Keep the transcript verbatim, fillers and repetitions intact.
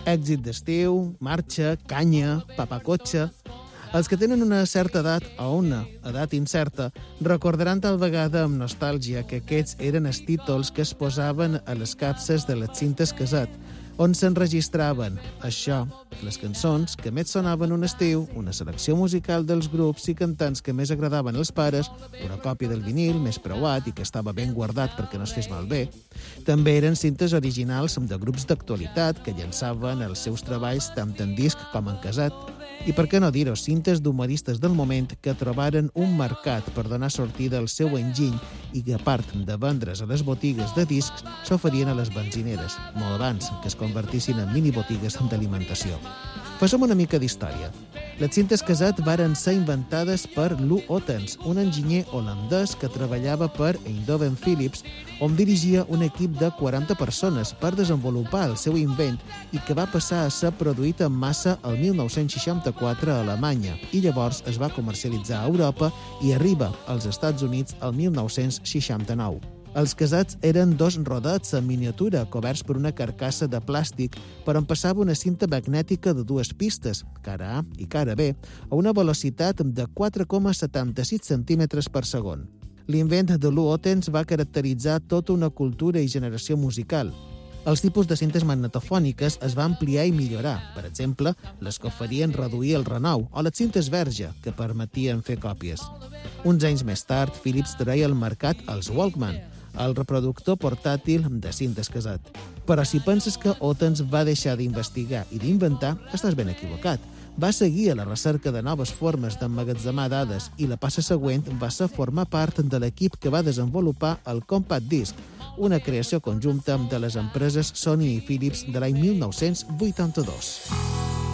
Èxit d'estiu, marxa, canya, papacotxe... Els que tenen una certa edat o una edat incerta recordaran tal vegada amb nostàlgia que aquests eren els títols que es posaven a les capses de les cintes caset, on s'enregistraven això, les cançons que més sonaven un estiu, una selecció musical dels grups i cantants que més agradaven als pares, una còpia del vinil més preuat i que estava ben guardat perquè no es fes malbé. També eren cintes originals de grups d'actualitat que llançaven els seus treballs tant en disc com en caset. I per què no dir-ho, cintes d'humoristes del moment que trobaren un mercat per donar sortida al seu enginy i que, a part de vendre's a les botigues de discs, s'oferien a les benzineres, molt abans que es convertissin en minibotigues d'alimentació. Passem una mica d'història. Les cintes caset varen ser inventades per Lou Ottens, un enginyer holandès que treballava per Eindhoven Philips, on dirigia un equip de quaranta persones per desenvolupar el seu invent i que va passar a ser produït en massa el mil nou-cents seixanta-quatre a Alemanya i llavors es va comercialitzar a Europa i arriba als Estats Units el mil nou-cents seixanta-nou. Els casets eren dos rodets en miniatura coberts per una carcassa de plàstic per on passava una cinta magnètica de dues pistes, cara A i cara B, a una velocitat de quatre coma setanta-sis centímetres per segon. L'invent de Lou Ottens va caracteritzar tota una cultura i generació musical. Els tipus de cintes magnetofòniques es va ampliar i millorar, per exemple, les que oferien reduir el renou o les cintes verge, que permetien fer còpies. Uns anys més tard, Philips treia al mercat els Walkman, el reproductor portàtil de cintes caset. Però si penses que Ottens va deixar d'investigar i d'inventar, estàs ben equivocat. Va seguir a la recerca de noves formes d'emmagatzemar dades i la passa següent va ser formar part de l'equip que va desenvolupar el Compact Disc, una creació conjunta de les empreses Sony i Philips de l'any mil nou-cents vuitanta-dos.